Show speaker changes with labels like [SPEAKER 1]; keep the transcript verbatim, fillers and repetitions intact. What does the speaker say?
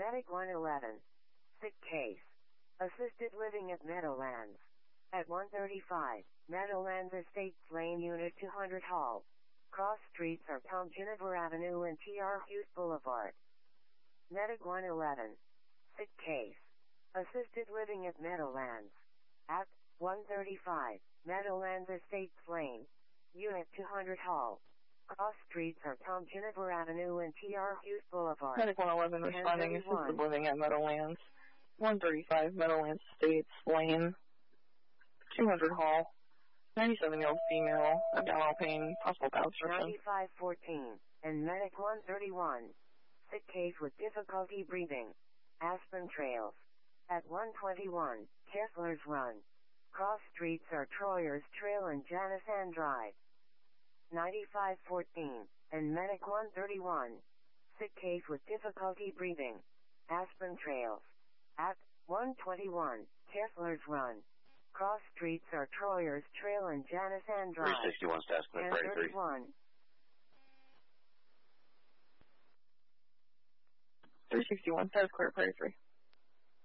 [SPEAKER 1] Medic one eleven. Sick case. Assisted living at Meadowlands. At one thirty-five, Meadowlands Estates Lane Unit two hundred Hall. Cross streets are Tom Jennifer Avenue and T R Hughes Boulevard. Medic one eleven. Sick case. Assisted living at Meadowlands. At one thirty-five, Meadowlands Estates Lane. Unit two hundred Hall. Cross streets are Tom Jennifer Avenue and T R Hughes Boulevard.
[SPEAKER 2] Medic one eleven responding assisted living at Meadowlands. one thirty-five Meadowlands Estates Lane. two hundred Hall. ninety-seven-year-old female, abdominal pain, possible bowel obstruction.
[SPEAKER 1] ninety-five fourteen, and Medic one thirty-one. Sick case with difficulty breathing. Aspen Trails. At one twenty-one, Kessler's Run. Cross streets are Troyer's Trail and Janisan Drive. ninety-five fourteen, and Medic one thirty-one. Sick case with difficulty breathing. Aspen Trails. At one twenty-one, Kessler's Run. Cross streets are Troyer's Trail and Janisan Drive.
[SPEAKER 3] three sixty-one, Status Clear, Prairie three.
[SPEAKER 2] three sixty-one, Status Clear, Prairie three.